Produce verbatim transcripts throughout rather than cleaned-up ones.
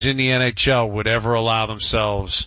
in the N H L would ever allow themselves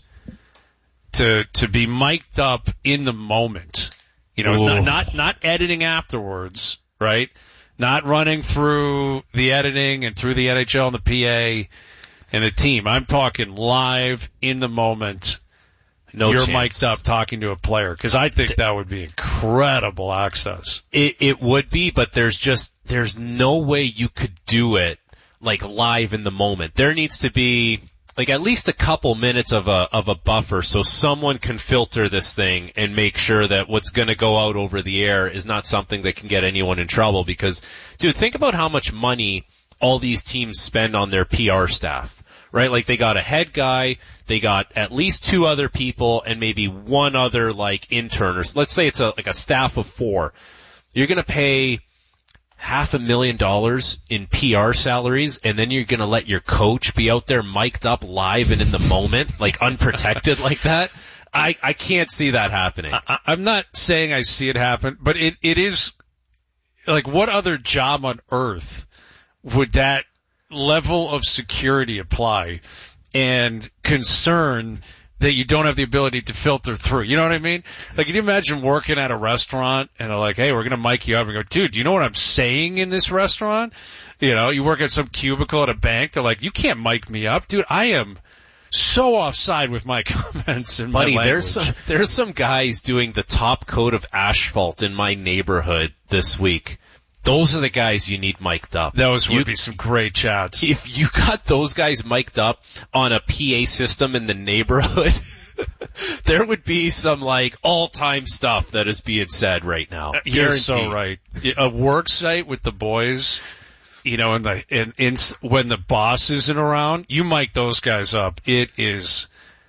to to be mic'd up in the moment. You know, it's not, not not editing afterwards, right? Not running through the editing and through the N H L and the P A and the team. I'm talking live in the moment. No You're chance. mic'd up talking to a player, because I think that would be incredible access. It, it would be, but there's just, there's no way you could do it like live in the moment. There needs to be like at least a couple minutes of a, of a buffer so someone can filter this thing and make sure that what's going to go out over the air is not something that can get anyone in trouble. Because, dude, think about how much money all these teams spend on their P R staff. Right? Like they got a head guy, they got at least two other people, and maybe one other like intern, or let's say it's a, like a staff of four. You're gonna pay half a million dollars in P R salaries, and then you're gonna let your coach be out there mic'd up live and in the moment, like unprotected like that? I, I can't see that happening. I, I'm not saying I see it happen, but it, it is, like, what other job on earth would that level of security apply and concern that you don't have the ability to filter through? You know what I mean? Like, can you imagine working at a restaurant and they're like, hey, we're going to mic you up, and go, dude, do you know what I'm saying in this restaurant? You know, you work at some cubicle at a bank. They're like, you can't mic me up. Dude, I am so offside with my comments and Buddy, my language. there's some, there's some guys doing the top coat of asphalt in my neighborhood this week. Those are the guys you need mic'd up. Those would you, be some great chats. If you got those guys mic'd up on a P A system in the neighborhood, there would be some like all-time stuff that is being said right now. You're so right. A work site with the boys, you know, in the in, in when the boss isn't around, you mic those guys up. It is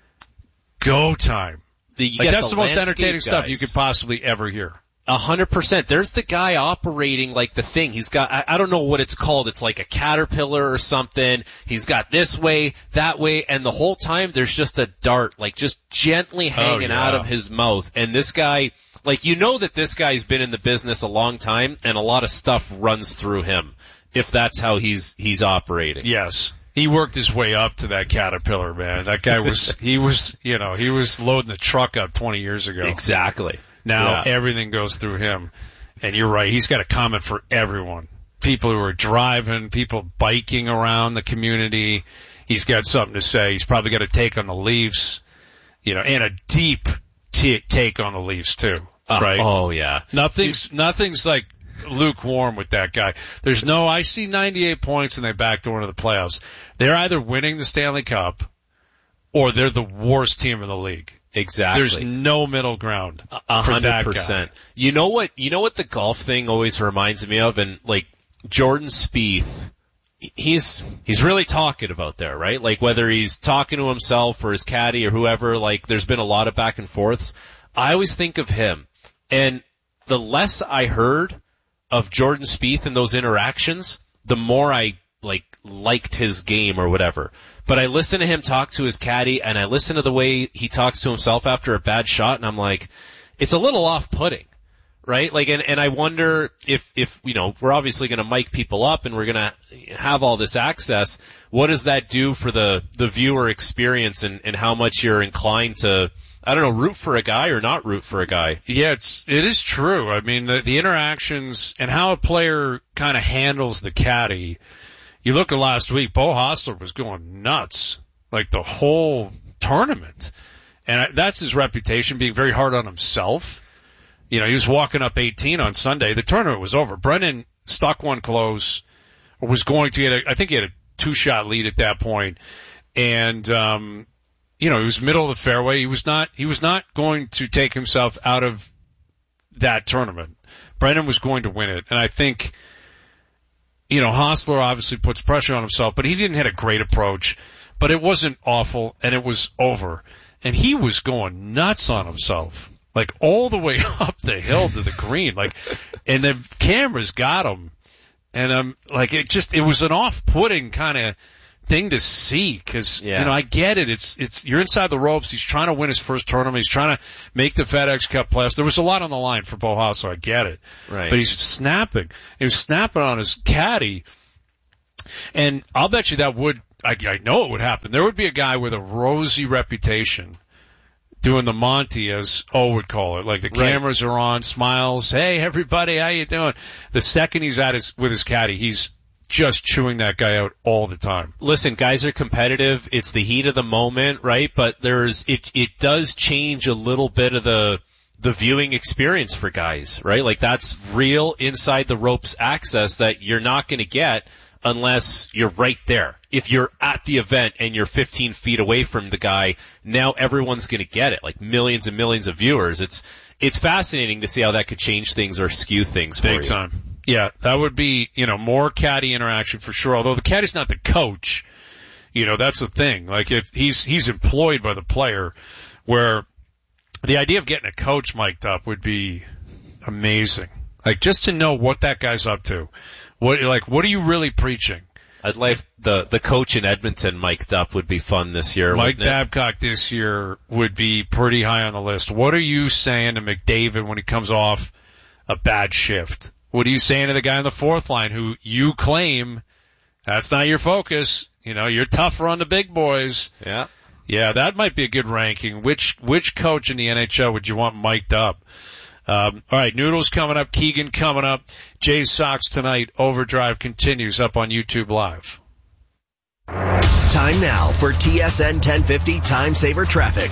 go time. The, like, that's the the most entertaining guys. stuff you could possibly ever hear. A hundred percent. There's the guy operating like the thing. He's got, I, I don't know what it's called. It's like a caterpillar or something. He's got this way, that way, and the whole time there's just a dart, like just gently hanging oh, yeah. out of his mouth. And this guy, like, you know that this guy's been in the business a long time, and a lot of stuff runs through him, if that's how he's, he's operating. Yes. He worked his way up to that caterpillar, man. That guy was, he was, you know, he was loading the truck up twenty years ago. Exactly. Now yeah. everything goes through him. And you're right, he's got a comment for everyone. People who are driving, people biking around the community. He's got something to say. He's probably got a take on the Leafs, you know, and a deep t- take on the Leafs too, uh, right? Oh yeah. Nothing's, nothing's like lukewarm with that guy. There's no, I see ninety-eight points and they backdoor into the playoffs. They're either winning the Stanley Cup or they're the worst team in the league. Exactly. There's no middle ground. A hundred percent. You know what, you know what the golf thing always reminds me of? And like Jordan Spieth, he's, he's really talkative out there, right? Like whether he's talking to himself or his caddy or whoever, like there's been a lot of back and forths. I always think of him. And the less I heard of Jordan Spieth and those interactions, the more I like liked his game or whatever. But I listen to him talk to his caddy, and I listen to the way he talks to himself after a bad shot, and I'm like, it's a little off-putting, right? Like, and, and I wonder if, if, you know, we're obviously going to mic people up and we're going to have all this access. What does that do for the, the viewer experience and, and how much you're inclined to, I don't know, root for a guy or not root for a guy? Yeah, it's, it is true. I mean, the, the interactions and how a player kind of handles the caddy. You look at last week, Bo Hostler was going nuts, like the whole tournament. And I, that's his reputation, being very hard on himself. You know, he was walking up eighteen on Sunday. The tournament was over. Brendan stuck one close, or was going to get a, I think he had a two-shot lead at that point. And, um, you know, he was middle of the fairway. He was not, he was not going to take himself out of that tournament. Brendan was going to win it. And I think, you know, Hostler obviously puts pressure on himself, but he didn't hit a great approach. But it wasn't awful, and it was over. And he was going nuts on himself, like all the way up the hill to the green. Like, and the cameras got him. And um, like it just, it was an off-putting kind of thing to see, because yeah. you know, I get it. It's it's you're inside the ropes. He's trying to win his first tournament. He's trying to make the FedEx Cup playoffs. There was a lot on the line for Bo Hostler. I get it, right? But he's snapping. He was snapping on his caddy, and I'll bet you that would I, I know it would happen. There would be a guy with a rosy reputation doing the Monty, as O would call it. Like the cameras right. are on, smiles, hey everybody, how you doing? The second he's at his, with his caddy, he's just chewing that guy out all the time. Listen, guys are competitive. It's the heat of the moment, right? But there's, it, it does change a little bit of the, the viewing experience for guys, right? Like that's real inside the ropes access that you're not going to get unless you're right there. If you're at the event and you're fifteen feet away from the guy, now everyone's going to get it. Like millions and millions of viewers. It's, it's fascinating to see how that could change things or skew things for you. Big time. Yeah, that would be, you know, more caddy interaction for sure. Although the caddy's not the coach, you know, that's the thing. Like it's, he's, he's employed by the player, where the idea of getting a coach mic'd up would be amazing. Like just to know what that guy's up to. What, like, what are you really preaching? I'd like the, the coach in Edmonton mic'd up would be fun this year. Mike Babcock this year would be pretty high on the list. What are you saying to McDavid when he comes off a bad shift? What are you saying to the guy on the fourth line who you claim that's not your focus? You know, you're tougher on the big boys. Yeah. Yeah, that might be a good ranking. Which, which coach in the N H L would you want mic'd up? Um, all right, Noodles coming up, Keegan coming up, Jays Sox tonight. Overdrive continues up on YouTube Live. Time now for T S N ten fifty Time Saver Traffic.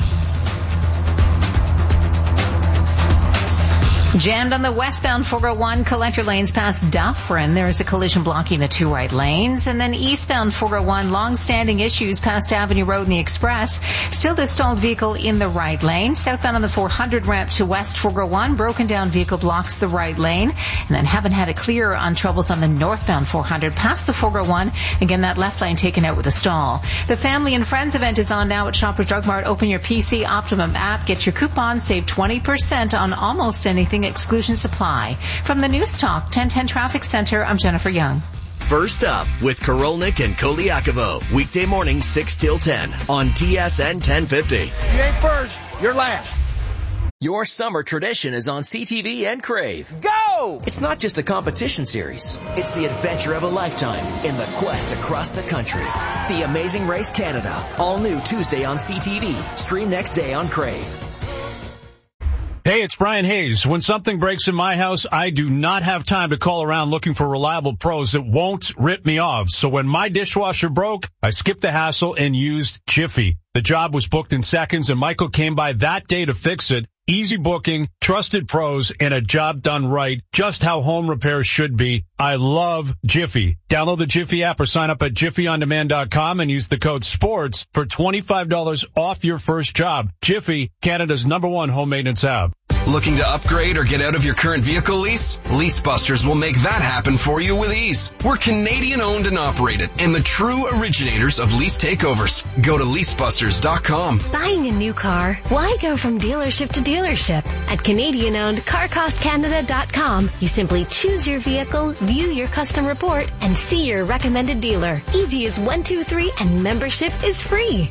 Jammed on the westbound four oh one collector lanes past Dufferin. There is a collision blocking the two right lanes. And then eastbound four oh one, long-standing issues past Avenue Road and the Express. Still the stalled vehicle in the right lane. Southbound on the four hundred ramp to west four oh one, broken down vehicle blocks the right lane. And then haven't had it clear on troubles on the northbound four hundred past the four oh one. Again, that left lane taken out with a stall. The Family and Friends event is on now at Shoppers Drug Mart. Open your P C Optimum app. Get your coupon. Save twenty percent on almost anything. Exclusion supply. From the News Talk ten ten Traffic Center, I'm Jennifer Young. First up with Korolnik and Koliakovo. Weekday morning six till ten on T S N ten fifty. You ain't first, you're last. Your summer tradition is on C T V and Crave. Go! It's not just a competition series. It's the adventure of a lifetime in the quest across the country. The Amazing Race Canada. All new Tuesday on C T V. Stream next day on Crave. Hey, it's Brian Hayes. When something breaks in my house, I do not have time to call around looking for reliable pros that won't rip me off. So when my dishwasher broke, I skipped the hassle and used Jiffy. The job was booked in seconds, and Michael came by that day to fix it. Easy booking, trusted pros, and a job done right. Just how home repairs should be. I love Jiffy. Download the Jiffy app or sign up at jiffy on demand dot com and use the code SPORTS for twenty-five dollars off your first job. Jiffy, Canada's number one home maintenance app. Looking to upgrade or get out of your current vehicle lease? LeaseBusters will make that happen for you with ease. We're Canadian owned and operated and the true originators of lease takeovers. Go to lease busters dot com. Buying a new car? Why go from dealership to dealership? At Canadian owned car cost canada dot com, you simply choose your vehicle, view your custom report, and see your recommended dealer. Easy as one, two, three, and membership is free.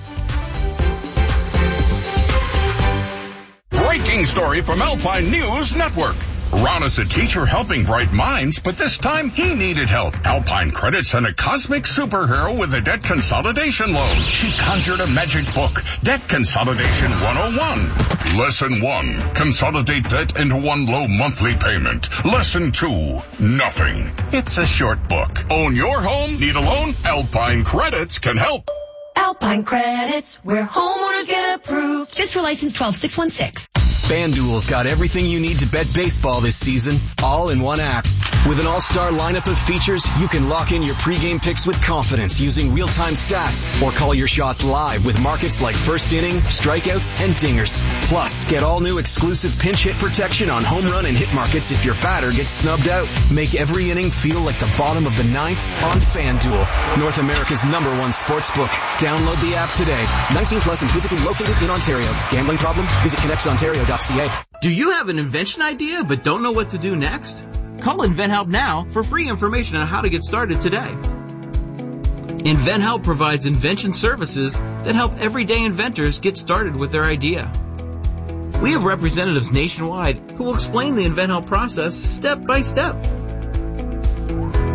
Breaking story from Alpine News Network. Ron is a teacher helping bright minds, but this time he needed help. Alpine Credit sent a cosmic superhero with a debt consolidation loan. She conjured a magic book, Debt Consolidation one oh one. Lesson one, consolidate debt into one low monthly payment. Lesson two, nothing. It's a short book. Own your home? Need a loan? Alpine Credits can help. Alpine Credits, where homeowners get approved. Just for license twelve six one six. FanDuel's got everything you need to bet baseball this season, all in one app. With an all-star lineup of features, you can lock in your pregame picks with confidence using real-time stats or call your shots live with markets like first inning, strikeouts, and dingers. Plus, get all new exclusive pinch hit protection on home run and hit markets if your batter gets snubbed out. Make every inning feel like the bottom of the ninth on FanDuel, North America's number one sportsbook. Download the app today. nineteen plus and physically located in Ontario. Gambling problem? Visit connects ontario dot c a. Do you have an invention idea but don't know what to do next? Call InventHelp now for free information on how to get started today. InventHelp provides invention services that help everyday inventors get started with their idea. We have representatives nationwide who will explain the InventHelp process step by step.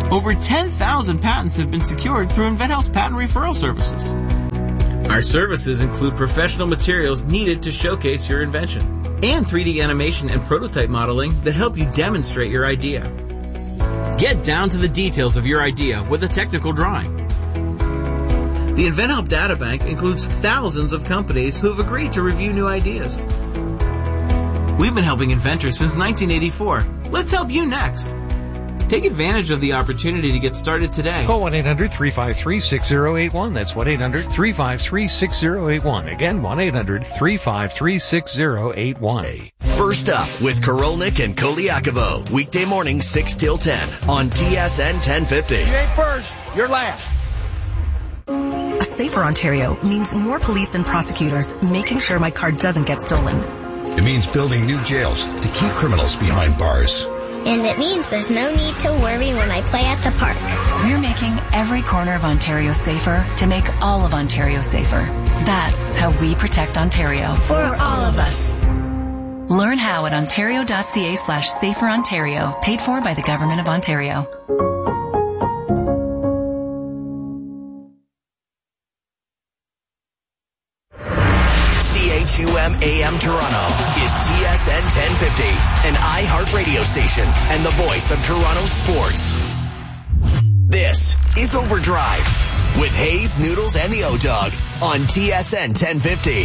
Over ten thousand patents have been secured through InventHelp's patent referral services. Our services include professional materials needed to showcase your invention and three D animation and prototype modeling that help you demonstrate your idea. Get down to the details of your idea with a technical drawing. The InventHelp Databank includes thousands of companies who have agreed to review new ideas. We've been helping inventors since nineteen eighty-four. Let's help you next. Take advantage of the opportunity to get started today. Call one eight hundred three five three six zero eight one. That's one eight hundred three five three six zero eight one. Again, one eight hundred three five three six zero eight one. First Up with Korolnik and Koliakovo. Weekday morning six till ten on T S N ten fifty. You ain't first, you're last. A safer Ontario means more police and prosecutors making sure my car doesn't get stolen. It means building new jails to keep criminals behind bars. And it means there's no need to worry when I play at the park. We're making every corner of Ontario safer to make all of Ontario safer. That's how we protect Ontario. For all of us. Learn how at ontario.ca slash safer Ontario. Paid for by the Government of Ontario. C H U M A M Toronto is T S N ten fifty, an iHeart radio station and the voice of Toronto sports. This is Overdrive with Hayes, Noodles, and the O-Dog on T S N ten fifty.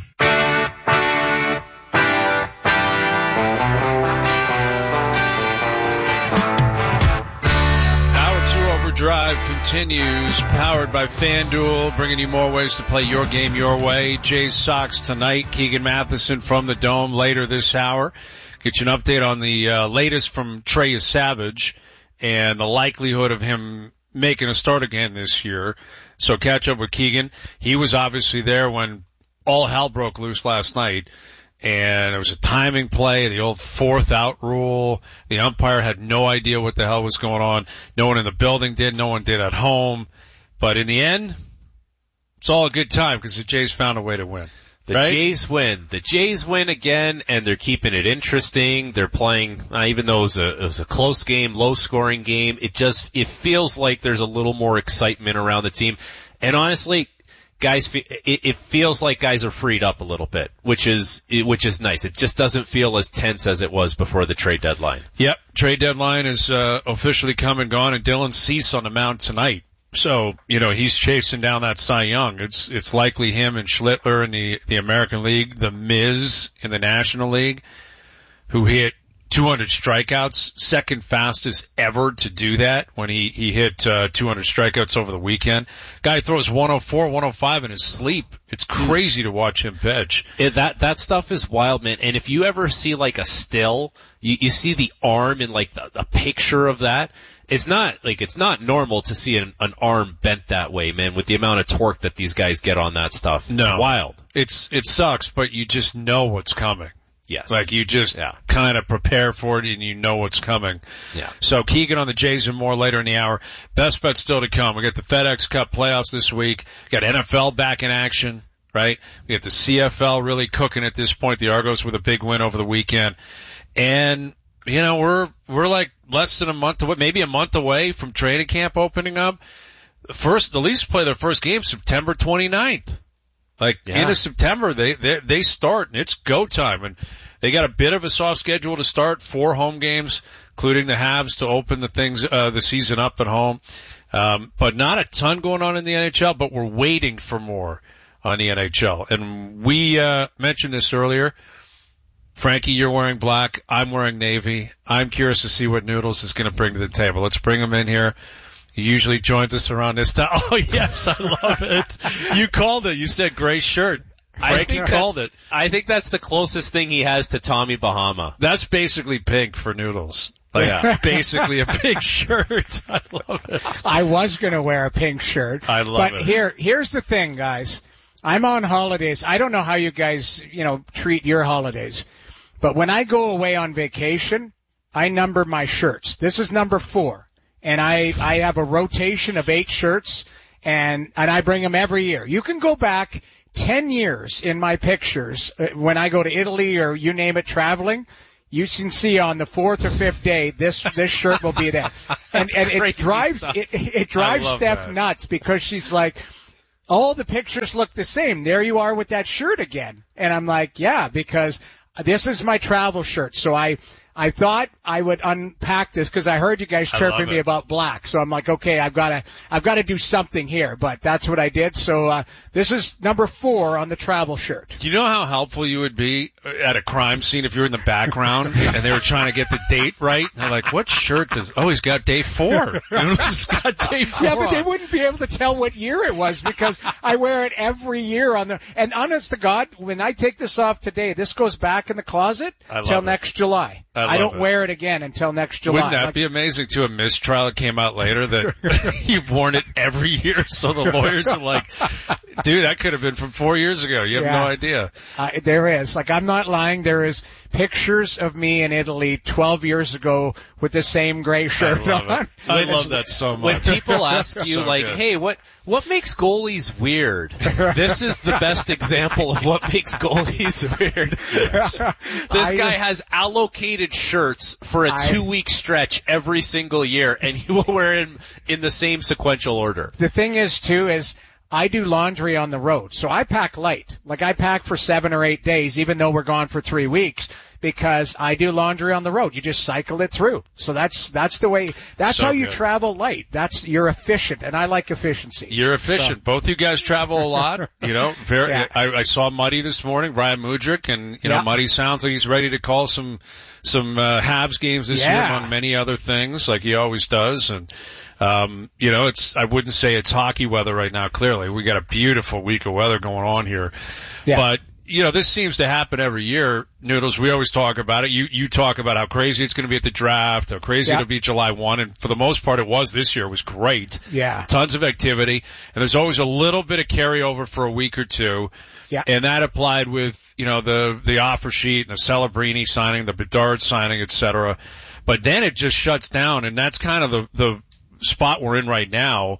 Drive continues, powered by FanDuel, bringing you more ways to play your game your way. Jays Sox tonight. Keegan Matheson from the Dome later this hour. Get you an update on the uh, latest from Trey Savage and the likelihood of him making a start again this year. So catch up with Keegan. He was obviously there when all hell broke loose last night. And it was a timing play, the old fourth out rule. The umpire had no idea what the hell was going on. No one in the building did. No one did at home. But in the end, it's all a good time because the Jays found a way to win. The right? Jays win. The Jays win again, and they're keeping it interesting. They're playing, uh, even though it was, a, it was a close game, low-scoring game, it just it feels like there's a little more excitement around the team. And honestly, guys, it feels like guys are freed up a little bit, which is which is nice. It just doesn't feel as tense as it was before the trade deadline. Yep, trade deadline is uh, officially come and gone, and Dylan Cease on the mound tonight. So, you know, he's chasing down that Cy Young. It's it's likely him and Schlittler in the the American League, the Miz in the National League, who hit two hundred strikeouts, second fastest ever to do that when he, he hit, uh, two hundred strikeouts over the weekend. Guy throws one oh four, one oh five in his sleep. It's crazy to watch him pitch. It, that, that stuff is wild, man. And if you ever see like a still, you, you see the arm in like the, a picture of that. It's not, like, it's not normal to see an, an arm bent that way, man, with the amount of torque that these guys get on that stuff. No. It's wild. It's, it sucks, but you just know what's coming. Yes. Like you just yeah. kind of prepare for it and you know what's coming. Yeah. So Keegan on the Jays and more later in the hour. Best bet still to come. We got the FedEx Cup playoffs this week. Got N F L back in action, right? We got the C F L really cooking at this point. The Argos with a big win over the weekend. And, you know, we're, we're like less than a month away, maybe a month away from training camp opening up. The first, the Leafs play their first game September twenty-ninth. Like, yeah. End of September, they, they, they start and it's go time. And they got a bit of a soft schedule to start, four home games, including the Habs to open the things, uh, the season up at home. Um, but not a ton going on in the N H L, but we're waiting for more on the N H L. And we, uh, mentioned this earlier. Frankie, you're wearing black. I'm wearing navy. I'm curious to see what Noodles is going to bring to the table. Let's bring him in here. He usually joins us around this time. Oh, yes, I love it. You called it. You said gray shirt. Frankie called it. I think that's the closest thing he has to Tommy Bahama. That's basically pink for Noodles. Like, yeah. Basically a pink shirt. I love it. I was going to wear a pink shirt. I love but it. But here, here's the thing, guys. I'm on holidays. I don't know how you guys, you know, treat your holidays. But when I go away on vacation, I number my shirts. This is number four. And I, I have a rotation of eight shirts, and, and I bring them every year. You can go back ten years in my pictures uh, when I go to Italy or you name it traveling. you can see on the fourth or fifth day, this this shirt will be there, and and it drives it, it drives Steph that. nuts because she's like, all the pictures look the same. There you are with that shirt again, and I'm like, yeah, because this is my travel shirt. So I I thought I would unpack this because I heard you guys chirping me about black. So I'm like, okay, I've got to I've got to do something here. But that's what I did. So uh, this is number four on the travel shirt. Do you know how helpful you would be at a crime scene if you're in the background and they were trying to get the date right? They're like, what shirt does? Oh, he's got day four. He's got day four. Yeah, but they wouldn't be able to tell what year it was because I wear it every year on the. And honest to God, when I take this off today, this goes back in the closet till next July. I, I don't it. wear it again until next July. Wouldn't that like, be amazing to a mistrial that came out later that you've worn it every year? So the lawyers are like, dude, that could have been from four years ago. You have yeah. no idea. Uh, there is. Like, I'm not lying. There is pictures of me in Italy twelve years ago with the same gray shirt I love on. It. I love that so much. When people ask you, so like, good. hey, what what makes goalies weird? This is the best example of what makes goalies weird. Yes. This I, guy has allocated shirts for a I, two-week stretch every single year, and he will wear them in the same sequential order. The thing is, too, is I do laundry on the road, so I pack light. Like, I pack for seven or eight days, even though we're gone for three weeks, because I do laundry on the road. You just cycle it through. So that's that's the way. That's so how you good. travel light. That's you're efficient, and I like efficiency. You're efficient. So. Both you guys travel a lot. You know, very. Yeah. I, I saw Muddy this morning, Brian Mudryk, and you know, yeah. Muddy sounds like he's ready to call some some uh, Habs games this yeah. year, among many other things, like he always does, and. Um, you know, it's, I wouldn't say it's hockey weather right now, clearly. We got a beautiful week of weather going on here. Yeah. But, you know, this seems to happen every year. Noodles, we always talk about it. You, you talk about how crazy it's going to be at the draft, how crazy yeah. it'll be July first, and for the most part it was this year. It was great. Yeah. Tons of activity, and there's always a little bit of carryover for a week or two. Yeah. And that applied with, you know, the, the offer sheet and the Celebrini signing, the Bedard signing, et cetera. But then it just shuts down, and that's kind of the, the, spot we're in right now,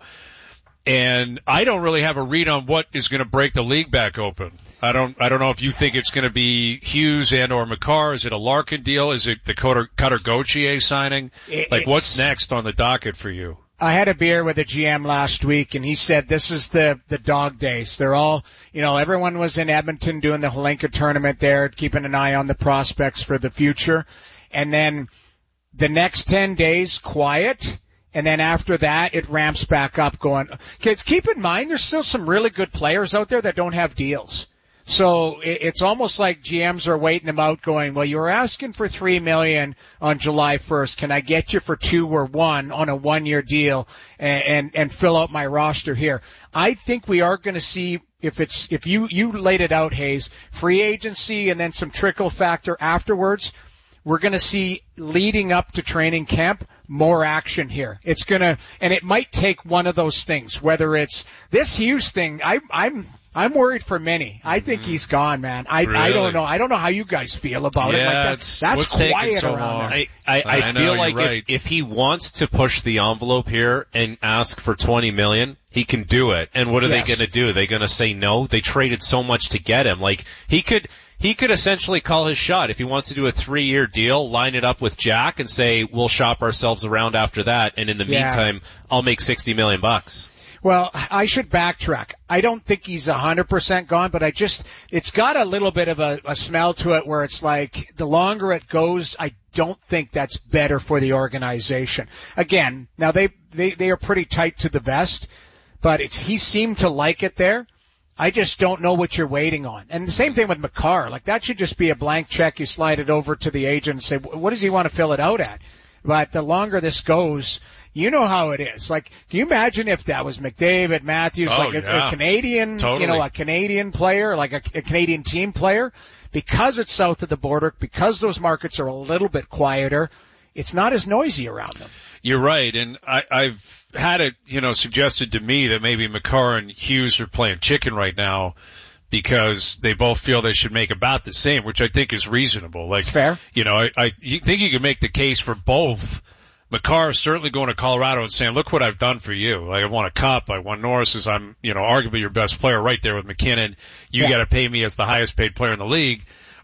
and I don't really have a read on what is going to break the league back open. I don't, I don't know if you think it's going to be Hughes and or Makar. Is it a Larkin deal? Is it the Cutter, Cutter Gauthier signing? It, like, what's next on the docket for you? I had a beer with a G M last week, and he said this is the the dog days. They're all, you know, everyone was in Edmonton doing the Holinka tournament there, keeping an eye on the prospects for the future, and then the next ten days, quiet. And then after that, it ramps back up going, kids, keep in mind, there's still some really good players out there that don't have deals. So it's almost like G Ms are waiting them out going, well, you were asking for three million on July first. Can I get you for two or one on a one year deal and, and, and fill out my roster here? I think we are going to see, if it's, if you, you laid it out, Hayes, free agency and then some trickle factor afterwards. We're going to see, leading up to training camp, more action here. It's going to, and it might take one of those things, whether it's this Hughes thing. I, I'm, I'm worried for many. I think he's gone, man. I, really? I don't know. I don't know how you guys feel about yeah, it. Like that, that's what's quiet so around long? there. I, I, I, I feel know, like right. if, if he wants to push the envelope here and ask for twenty million, he can do it. And what are Yes. they going to do? Are they going to say no? They traded so much to get him. Like, he could, he could essentially call his shot. If he wants to do a three year deal, line it up with Jack and say, we'll shop ourselves around after that. And in the Yeah. meantime, I'll make sixty million bucks. Well, I should backtrack. I don't think he's one hundred percent gone, but I just, it's got a little bit of a, a smell to it where it's like the longer it goes, I don't think that's better for the organization. Again, now they, they, they are pretty tight to the vest, but it's, he seemed to like it there. I just don't know what you're waiting on. And the same thing with Makar. Like, that should just be a blank check. You slide it over to the agent and say, what does he want to fill it out at? But the longer this goes, you know how it is. Like, can you imagine if that was McDavid, Matthews, oh, like a, yeah. a Canadian, totally. you know, a Canadian player, like a, a Canadian team player, because it's south of the border, because those markets are a little bit quieter, it's not as noisy around them. You're right, and I, I've had it, you know, suggested to me that maybe Makar and Hughes are playing chicken right now because they both feel they should make about the same, which I think is reasonable. Like, it's fair. You know, I, I you think you can make the case for both. Makar is certainly going to Colorado and saying, look what I've done for you. Like, I won a cup. I won Norris's. I'm, you know, arguably your best player right there with McKinnon. You yeah. got to pay me as the highest paid player in the league,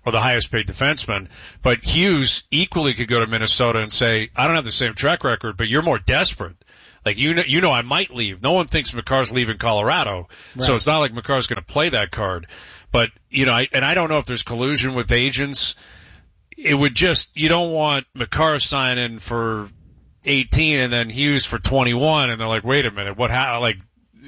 or the highest paid defenseman. But Hughes equally could go to Minnesota and say, I don't have the same track record, but you're more desperate. Like, you know, you know I might leave. No one thinks McCarr's leaving Colorado. Right. So it's not like McCarr's going to play that card. But, you know, I, and I don't know if there's collusion with agents. It would just, you don't want McCarr signing for eighteen and then Hughes for twenty-one, and they're like, wait a minute, what, how, like,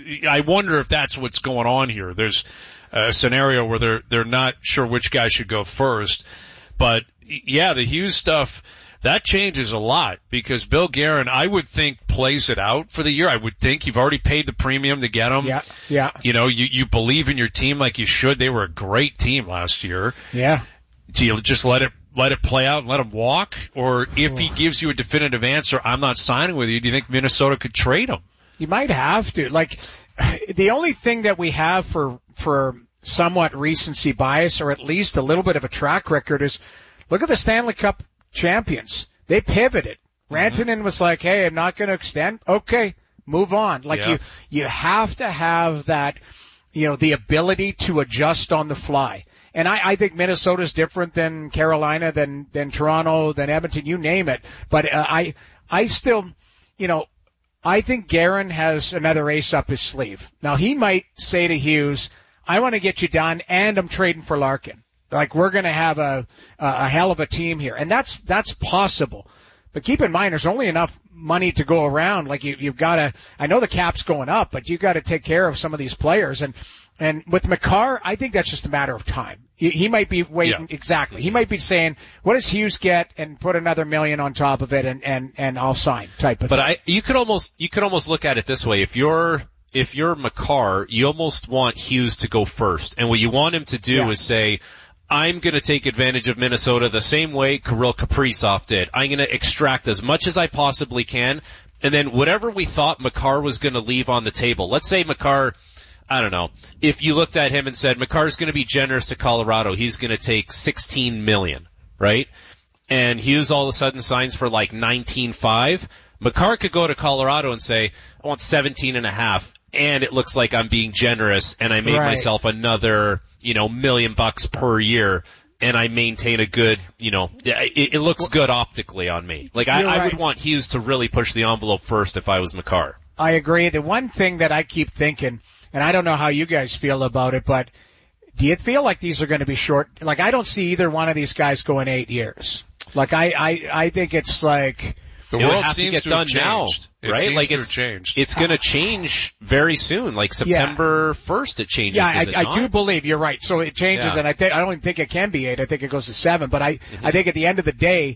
I wonder if that's what's going on here. There's a scenario where they're, they're not sure which guy should go first. But, yeah, the Hughes stuff, that changes a lot because Bill Guerin, I would think, plays it out for the year. I would think you've already paid the premium to get him. Yeah, yeah. You know, you, you believe in your team like you should. They were a great team last year. Yeah. Do you just let it, let it play out and let him walk? Or if he gives you a definitive answer, I'm not signing with you, do you think Minnesota could trade him? You might have to. Like, the only thing that we have for, for somewhat recency bias, or at least a little bit of a track record, is look at the Stanley Cup champions. They pivoted. Rantanen mm-hmm. was like, hey, I'm not going to extend. Okay, move on. Like, yeah. you, you have to have that, you know, the ability to adjust on the fly. And I, I think Minnesota's different than Carolina, than, than Toronto, than Edmonton, you name it. But, uh, I, I still, you know, I think Guerin has another ace up his sleeve. Now, he might say to Hughes, I want to get you done, and I'm trading for Larkin. Like, we're going to have a, a hell of a team here. And that's, that's possible. But keep in mind, there's only enough money to go around. Like, you, you've got to, I know the cap's going up, but you've got to take care of some of these players. And, and with McCarr, I think that's just a matter of time. He, he might be waiting, yeah. exactly. He might be saying, what does Hughes get, and put another million on top of it, and, and, and I'll sign type of but thing. But I, you could almost, you could almost look at it this way. If you're, if you're McCarr, you almost want Hughes to go first. And what you want him to do yeah. is say, I'm going to take advantage of Minnesota the same way Kirill Kaprizov did. I'm going to extract as much as I possibly can, and then whatever we thought McCarr was going to leave on the table. Let's say McCarr, I don't know, if you looked at him and said McCarr's going to be generous to Colorado, he's going to take sixteen million, right? And Hughes all of a sudden signs for like nineteen five. McCarr could go to Colorado and say, I want seventeen and a half, and it looks like I'm being generous, and I made right. myself another, you know, million bucks per year, and I maintain a good, you know, it, it looks good optically on me. Like, I, right. I would want Hughes to really push the envelope first if I was McCarr. I agree. The one thing that I keep thinking, and I don't know how you guys feel about it, but do you feel like these are going to be short? Like, I don't see either one of these guys going eight years. Like, I, I, I think it's like, the it world have seems to get to done have now, changed. It right? seems Like to it's have changed. It's going to change very soon. Like September first, it changes. Yeah, I, does it I not? do believe you're right. So it changes, Yeah. and I think I don't even think it can be eight. I think it goes to seven. But I, mm-hmm. I think at the end of the day,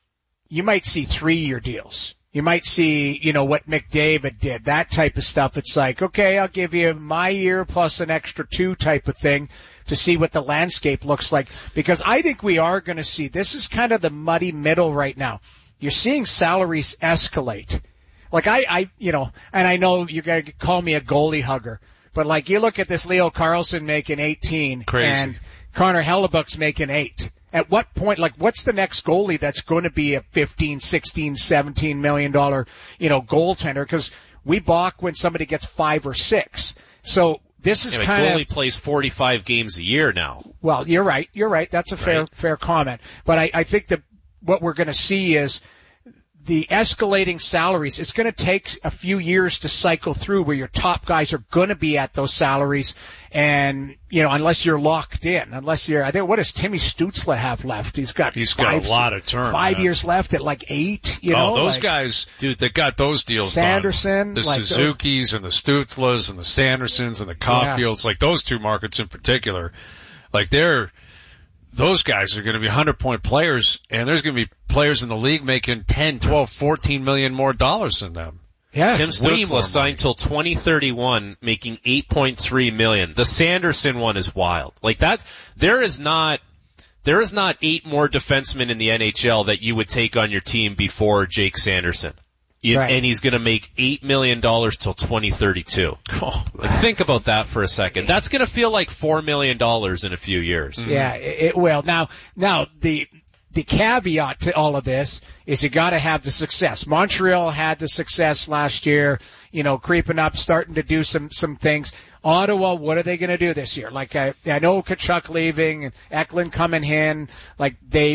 you might see three-year deals. You might see, you know, what McDavid did, that type of stuff. It's like, okay, I'll give you my year plus an extra two type of thing to see what the landscape looks like. Because I think we are going to see, this is kind of the muddy middle right now. You're seeing salaries escalate. Like I, I, you know, and I know you gotta call me a goalie hugger, but like you look at this Leo Carlsson making eighteen Crazy. and Connor Hellebuck's making eight. At what point, like what's the next goalie that's going to be a fifteen, sixteen, seventeen million dollar, you know, goaltender? Cause we balk when somebody gets five or six. So this is yeah, kind of. Goalie plays forty-five games a year now. Well, you're right. You're right. That's a fair, right. fair comment. But I, I think that what we're going to see is the escalating salaries. It's going to take a few years to cycle through where your top guys are going to be at those salaries. And, you know, unless you're locked in, unless you're, I think, what does Timmy Stützle have left? He's got, He's five, got a lot of term. Five man. years left at like eight, you know. Oh, those like, guys, dude, that got those deals Sanderson, done. The like Suzuki's those, and the Stützles and the Sandersons and the Caulfields, yeah. like those two markets in particular, like they're, those guys are going to be one hundred point players, and there's going to be players in the league making ten, twelve, fourteen million more dollars than them. Yeah. Tim Stützle signed till twenty thirty-one, making eight point three million. The Sanderson one is wild. Like that, there is not, there is not eight more defensemen in the N H L that you would take on your team before Jake Sanderson. You, right. And he's going to make eight million dollars till twenty thirty-two. Oh, like, think about that for a second. That's going to feel like four million dollars in a few years. Yeah, it, it will. Now, now the the caveat to all of this is you got to have the success. Montreal had the success last year, you know, creeping up, starting to do some some things. Ottawa, what are they going to do this year? Like I, I know Tkachuk leaving and Eklund coming in. Like they,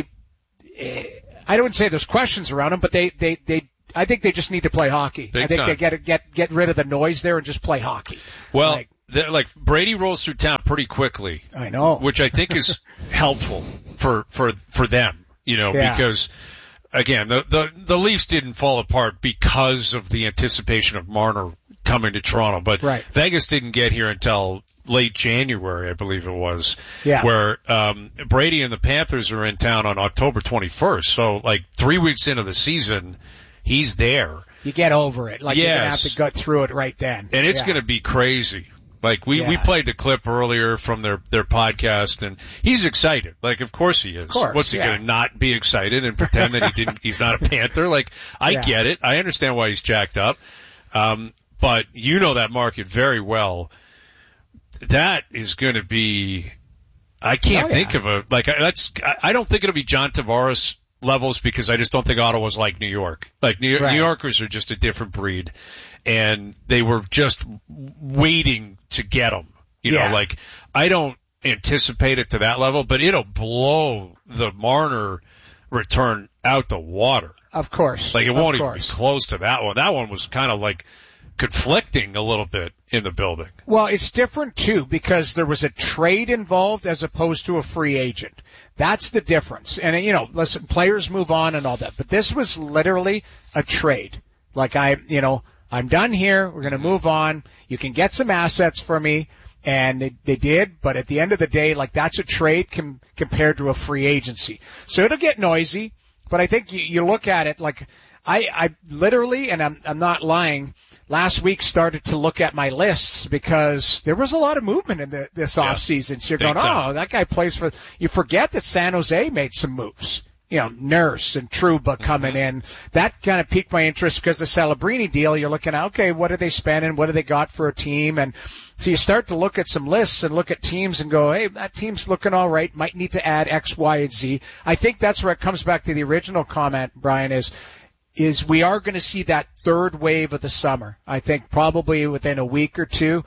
I don't say there's questions around them, but they they they. I think they just need to play hockey. Big I think time. they get get get rid of the noise there and just play hockey. Well, like, like Brady rolls through town pretty quickly. I know, which I think is helpful for for for them. You know, yeah. because again, the, the the Leafs didn't fall apart because of the anticipation of Marner coming to Toronto, but right. Vegas didn't get here until late January, I believe it was. Yeah. Where um Brady and the Panthers are in town on October twenty-first. So like three weeks into the season, he's there. You get over it. Like yes. you're gonna have to gut through it right then. And it's yeah. gonna be crazy. Like we, yeah. we played the clip earlier from their, their podcast and he's excited. Like of course he is. Of course, What's he yeah. gonna not be excited and pretend that he didn't, he's not a Panther? Like I yeah. get it. I understand why he's jacked up. Um, but you know that market very well. That is gonna be, I can't oh, yeah. think of a, like that's, I don't think it'll be John Tavares levels because I just don't think Ottawa's like New York. Like New, right. New Yorkers are just a different breed. And they were just waiting to get them. You yeah. know, like, I don't anticipate it to that level, but it'll blow the Marner return out the water. Of course. Like, it won't of even course. be close to that one. That one was kind of like conflicting a little bit in the building. Well, it's different too because there was a trade involved as opposed to a free agent. That's the difference. And, you know, listen, players move on and all that, but this was literally a trade. Like I, you know, I'm done here. We're going to move on. You can get some assets for me. And they, they did, but at the end of the day, like that's a trade com- compared to a free agency. So it'll get noisy, but I think you, you look at it like I, I literally, and I'm, I'm not lying, last week started to look at my lists because there was a lot of movement in the, this yeah. off season. So you're Big going, time. oh, that guy plays for, you forget that San Jose made some moves. You know, Nurse and Trouba coming mm-hmm. in. That kind of piqued my interest because the Celebrini deal, you're looking at, okay, what are they spending? What do they got for a team? And so you start to look at some lists and look at teams and go, hey, that team's looking all right. Might need to add X, Y, and Z. I think that's where it comes back to the original comment, Brian, is, is we are going to see that third wave of the summer. I think probably within a week or two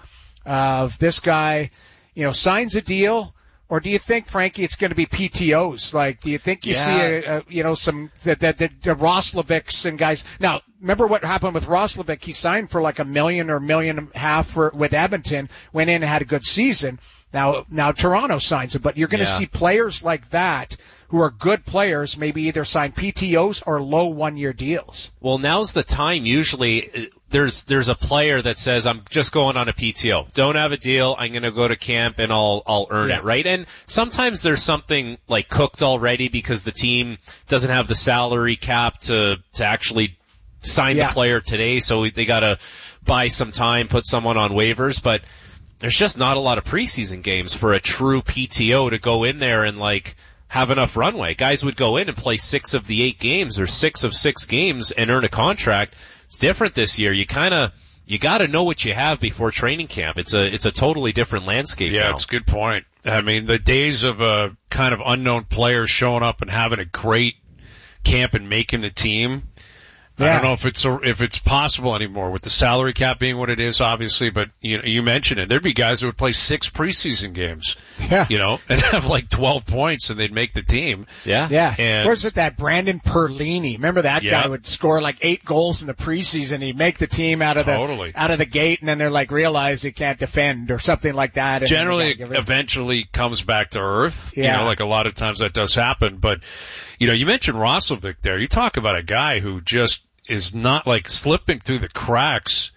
of this guy, you know, signs a deal. Or do you think, Frankie, it's going to be P T Os? Like, do you think you yeah. see, a, a, you know, some that that the Roslovics and guys? Now, remember what happened with Roslovic? He signed for like a million or a million and a half for with Edmonton. Went in and had a good season. Now, now Toronto signs him, but you're going to yeah. see players like that who are good players maybe either sign P T Os or low one-year deals. Well, now's the time. Usually, there's there's a player that says, "I'm just going on a P T O. Don't have a deal. I'm going to go to camp and I'll I'll earn yeah. it." Right? And sometimes there's something like cooked already because the team doesn't have the salary cap to to actually sign yeah. the player today, so they got to buy some time, put someone on waivers, but there's just not a lot of preseason games for a true P T O to go in there and like have enough runway. Guys would go in and play six of the eight games or six of six games and earn a contract. It's different this year. You kind of, you got to know what you have before training camp. It's a, it's a totally different landscape Yeah, now. it's a good point. I mean, the days of a kind of unknown player showing up and having a great camp and making the team, Yeah. I don't know if it's if it's possible anymore with the salary cap being what it is, obviously. But you know, you mentioned it. There'd be guys that would play six preseason games, yeah. you know, and have like twelve points, and they'd make the team. Yeah, yeah. And where's it that Brandon Perlini? Remember that yeah. guy would score like eight goals in the preseason. He'd make the team out of totally. the out of the gate, and then they're like realize he can't defend or something like that. And Generally, it eventually comes back to earth. Yeah. You know, like a lot of times that does happen. But you know, you mentioned Roslovic there. You talk about a guy who just is not like slipping through the cracks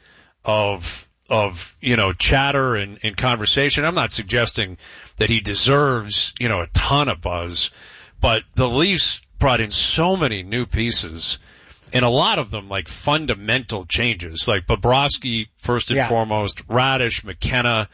of, of, you know, chatter and, and conversation. I'm not suggesting that he deserves, you know, a ton of buzz, but the Leafs brought in so many new pieces and a lot of them like fundamental changes, like Bobrovsky first and yeah. foremost, Radish, McKenna,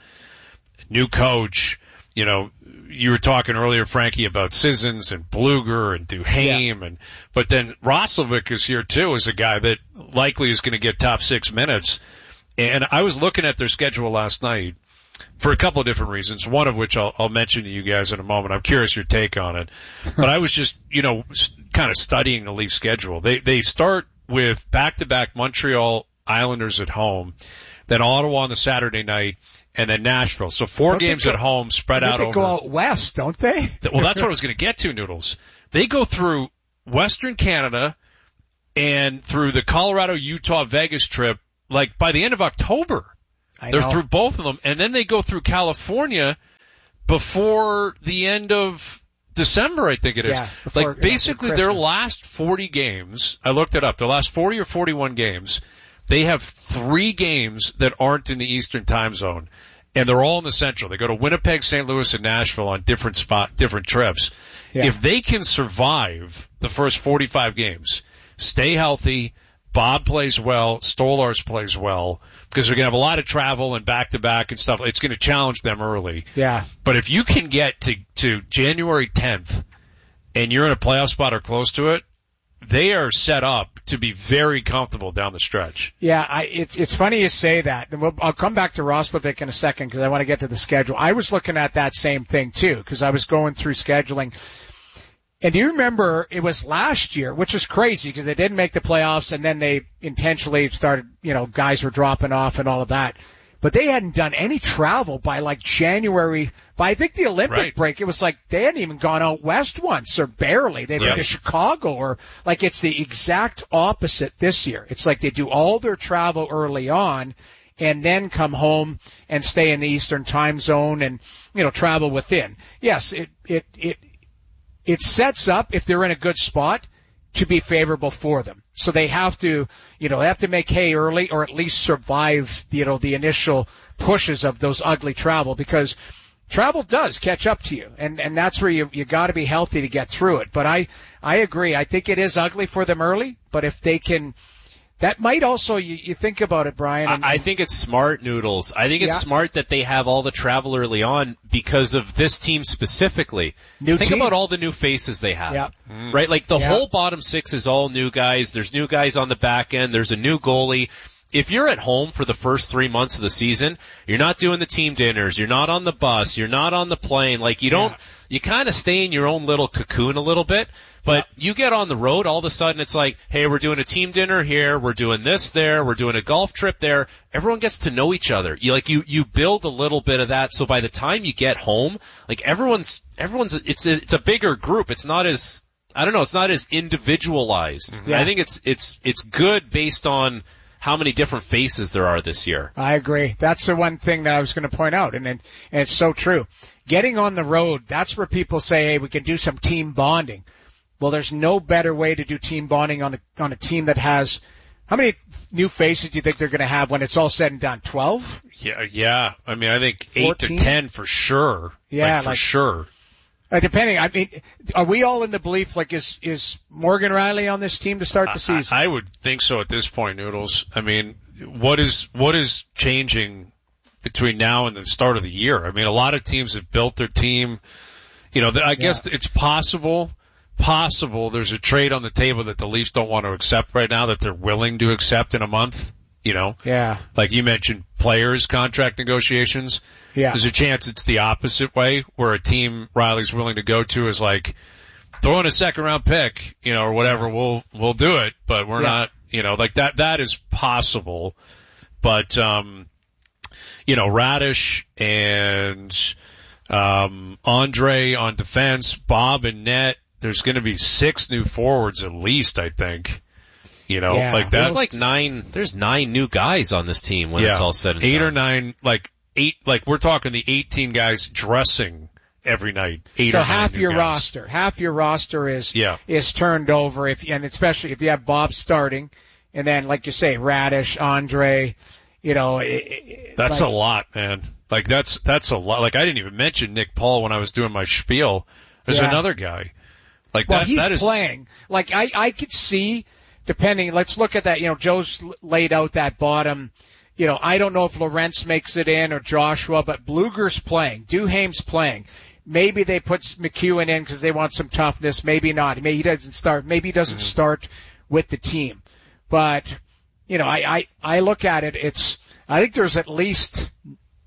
new coach. You know, you were talking earlier, Frankie, about Sissons and Bluger and Duhaime, yeah. and but then Roslovic is here too as a guy that likely is going to get top six minutes. And I was looking at their schedule last night, for a couple of different reasons, one of which I'll, I'll mention to you guys in a moment. I'm curious your take on it. But I was just, you know, kind of studying the Leafs schedule. They, they start with back-to-back Montreal Islanders at home, then Ottawa on the Saturday night, and then Nashville. So four don't games go, at home spread out they over. They go out west, don't they? Well, that's what I was going to get to, Noodles. They go through Western Canada and through the Colorado, Utah, Vegas trip, like by the end of October. I They're know. through both of them, and then they go through California before the end of December, I think it is. Yeah, before, like basically yeah, their last forty games, I looked it up, their last forty or forty-one games, they have three games that aren't in the Eastern time zone, and they're all in the Central. They go to Winnipeg, Saint Louis, and Nashville on different spot, different trips. Yeah. If they can survive the first forty-five games, stay healthy, Bob plays well, Stolarz plays well, because they're going to have a lot of travel and back-to-back and stuff. It's going to challenge them early. Yeah. But if you can get to, to January tenth and you're in a playoff spot or close to it, they are set up to be very comfortable down the stretch. Yeah, I, it's it's funny you say that. And we'll, I'll come back to Roslovic in a second because I want to get to the schedule. I was looking at that same thing too because I was going through scheduling. And do you remember it was last year, which is crazy because they didn't make the playoffs and then they intentionally started, you know, guys were dropping off and all of that. But they hadn't done any travel by like January, by I think the Olympic right. break. It was like they hadn't even gone out west once or barely. They've right. been to Chicago or like it's the exact opposite this year. It's like they do all their travel early on and then come home and stay in the Eastern time zone and, you know, travel within. Yes, it, it, it, It sets up, if they're in a good spot, to be favorable for them. So they have to, you know, they have to make hay early or at least survive, you know, the initial pushes of those ugly travel because travel does catch up to you. And, and that's where you, you gotta be healthy to get through it. But I, I agree. I think it is ugly for them early, but if they can, that might also, you, you think about it, Brian. And, I, I think it's smart, Noodles. I think it's yeah. smart that they have all the travel early on because of this team specifically. New think team. about all the new faces they have. Yeah. Mm. Right? Like the yeah. whole bottom six is all new guys. There's new guys on the back end. There's a new goalie. If you're at home for the first three months of the season, you're not doing the team dinners, you're not on the bus, you're not on the plane, like you don't, yeah. you kind of stay in your own little cocoon a little bit, but yeah. you get on the road, all of a sudden it's like, hey, we're doing a team dinner here, we're doing this there, we're doing a golf trip there, everyone gets to know each other. You like, you, you build a little bit of that, so by the time you get home, like everyone's, everyone's, it's a, it's a bigger group, it's not as, I don't know, it's not as individualized. Yeah. I think it's, it's, it's good based on how many different faces there are this year. I agree. That's the one thing that I was going to point out, and, and, and it's so true. Getting on the road, that's where people say, hey, we can do some team bonding. Well, there's no better way to do team bonding on a, on a team that has, how many new faces do you think they're going to have when it's all said and done? twelve? Yeah, yeah. I mean, I think fourteen? eight to ten for sure. Yeah, like, for like, sure. Uh, depending, I mean, are we all in the belief, like, is, is Morgan Riley on this team to start the season? I, I would think so at this point, Noodles. I mean, what is, what is changing between now and the start of the year? I mean, a lot of teams have built their team. You know, I guess yeah. it's possible, possible there's a trade on the table that the Leafs don't want to accept right now that they're willing to accept in a month. You know? Yeah. Like you mentioned, players' contract negotiations. Yeah. There's a chance it's the opposite way, where a team Riley's willing to go to is like, throw in a second round pick, you know, or whatever, we'll, we'll do it, but we're yeah. not, you know, like that, that is possible. But, um, you know, Radish and, um, Andre on defense, Bob and net, there's going to be six new forwards at least, I think. You know, yeah. like that. There's like nine, there's nine new guys on this team when yeah. it's all said and eight done. or nine, like eight, like we're talking the eighteen guys dressing every night. Eight so or nine half new your guys. roster, half your roster is, yeah. is turned over if, and especially if you have Bob starting and then, like you say, Radish, Andre, you know. It, that's like, a lot, man. Like that's, that's a lot. Like I didn't even mention Nick Paul when I was doing my spiel. There's yeah. another guy. Like well, that, he's that is playing. Like I, I could see, depending, let's look at that, you know, Joe's laid out that bottom, you know, I don't know if Lorentz makes it in or Joshua, but Bluger's playing, Duhaime's playing. Maybe they put McEwen in because they want some toughness, maybe not. Maybe he doesn't start, maybe he doesn't mm-hmm. start with the team. But, you know, I, I, I look at it, it's, I think there's at least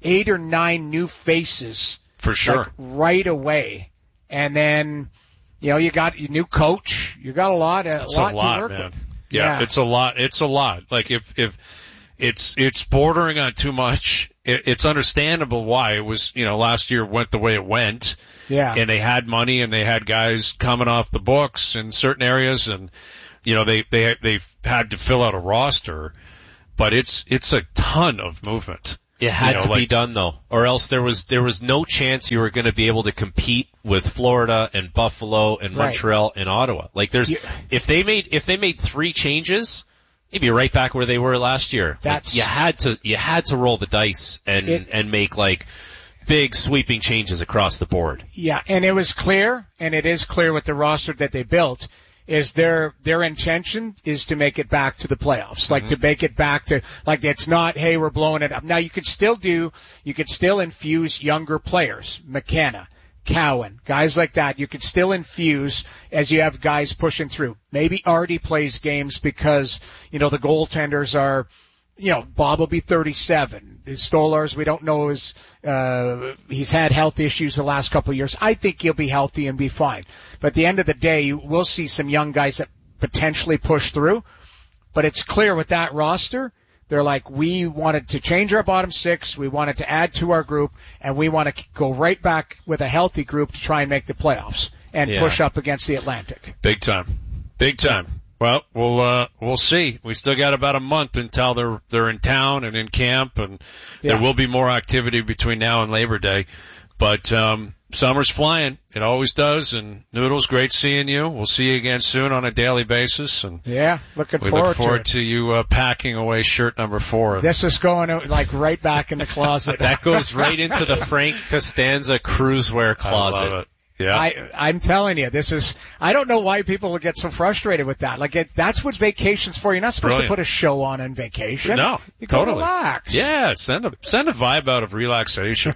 eight or nine new faces. For sure. Like, right away. And then, you know, you got your new coach. You got a lot, a it's lot, a lot to work man. with. Yeah, yeah, it's a lot. It's a lot. Like if, if it's, it's bordering on too much, it, it's understandable why it was, you know, last year went the way it went. Yeah. And they had money and they had guys coming off the books in certain areas and, you know, they, they, they've had to fill out a roster, but it's, it's a ton of movement. It had you know, to like, be done though, or else there was there was no chance you were going to be able to compete with Florida and Buffalo and Right. Montreal and Ottawa. Like there's You- if they made if they made three changes, they'd be right back where they were last year. That's- Like, you had to you had to roll the dice and It- and make like big sweeping changes across the board. Yeah, and it was clear, and it is clear with the roster that they built, is their their intention is to make it back to the playoffs, like Mm-hmm. to make it back to, like it's not, hey, we're blowing it up. Now you could still do, you could still infuse younger players, McKenna, Cowan, guys like that. You could still infuse as you have guys pushing through. Maybe Artie plays games because, you know, the goaltenders are, you know, Bob will be thirty-seven. Stolarz, we don't know his, uh, he's had health issues the last couple of years. I think he'll be healthy and be fine. But at the end of the day, we'll see some young guys that potentially push through. But it's clear with that roster, they're like, we wanted to change our bottom six, we wanted to add to our group, and we want to go right back with a healthy group to try and make the playoffs and Yeah. push up against the Atlantic. Big time. Big time. Well, we'll, uh, we'll see. We still got about a month until they're, they're in town and in camp and Yeah. there will be more activity between now and Labor Day. But, um, summer's flying. It always does. And Noodles, great seeing you. We'll see you again soon on a daily basis. And Yeah, looking we forward look forward to to, it. you, uh, packing away shirt number four. This is going uh, like right back in the closet. That goes right into the Frank Costanza cruisewear closet. I love it. Yeah. I, I'm telling you, this is, I don't know why people would get so frustrated with that. Like, it, that's what vacation's for. You're not supposed Brilliant. to put a show on on vacation. No, you go totally. relax. Yeah, send a, send a vibe out of relaxation.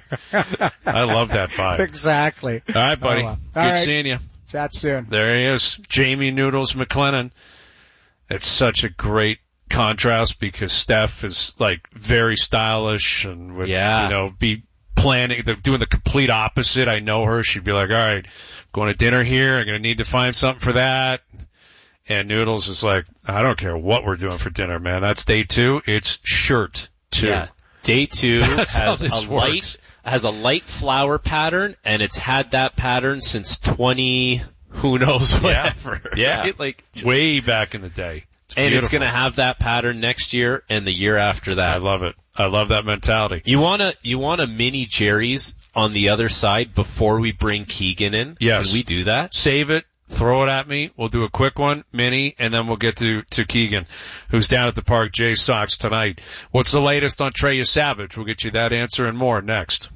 I love that vibe. Exactly. All right, buddy. Oh, well. Good All right. seeing you. Chat soon. There he is, Jamie Noodles McLennan. It's such a great contrast because Steph is like very stylish and would, Yeah. you know, be planning, they're doing the complete opposite. I know her. She'd be like, all right, going to dinner here. I'm going to need to find something for that. And Noodles is like, I don't care what we're doing for dinner, man. That's day two. It's shirt two. Yeah. Day two That's how has this a works. light has a light flower pattern, and it's had that pattern since twenty who knows whatever. Yeah. Right? Like Way back in the day. It's and it's beautiful. going to have that pattern next year and the year after that. I love it. I love that mentality. You want to you want a mini Jerry's on the other side before we bring Keegan in? Yes. Can we do that? Save it. Throw it at me. We'll do a quick one, mini, and then we'll get to, to Keegan, who's down at the Park J Sox tonight. What's the latest on Treya Savage? We'll get you that answer and more next.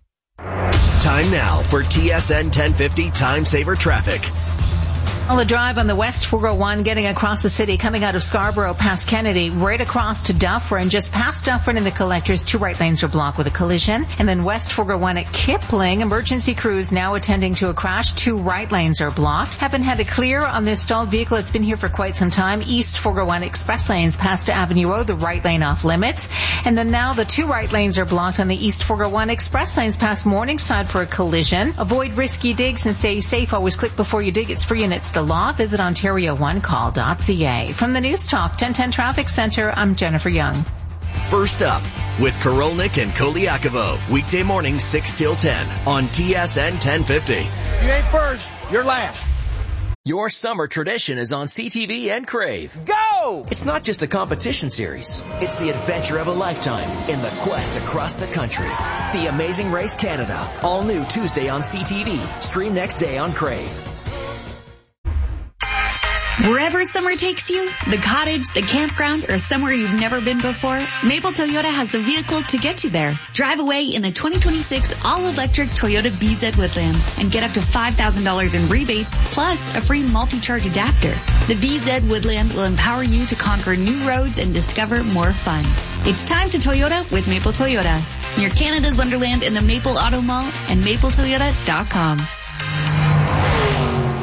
Time now for T S N ten fifty Time Saver Traffic. On the drive on the West four oh one getting across the city, coming out of Scarborough past Kennedy, right across to Dufferin, just past Dufferin in the collectors, two right lanes are blocked with a collision. And then West four oh one at Kipling, emergency crews now attending to a crash, two right lanes are blocked. Haven't had a clear on this stalled vehicle, it's been here for quite some time. East four oh one express lanes past Avenue Road, the right lane off limits. And then now the two right lanes are blocked on the East four oh one express lanes past Morningside for a collision. Avoid risky digs and stay safe. Always click before you dig. It's free and it's the law. Visit Ontario one call dot c a. From the News Talk ten ten Traffic Center, I'm Jennifer Young. First up with Korolnik and Koliakovo. Weekday mornings six till ten on T S N ten fifty. You ain't first, you're last. Your summer tradition is on C T V and Crave. Go! It's not just a competition series. It's the adventure of a lifetime in the quest across the country. The Amazing Race Canada. All new Tuesday on C T V. Stream next day on Crave. Wherever summer takes you, the cottage, the campground, or somewhere you've never been before, Maple Toyota has the vehicle to get you there. Drive away in the twenty twenty-six all-electric Toyota B Z Woodland and get up to five thousand dollars in rebates plus a free multi-charge adapter. The B Z Woodland will empower you to conquer new roads and discover more fun. It's time to Toyota with Maple Toyota. Near Canada's Wonderland in the Maple Auto Mall and maple toyota dot com.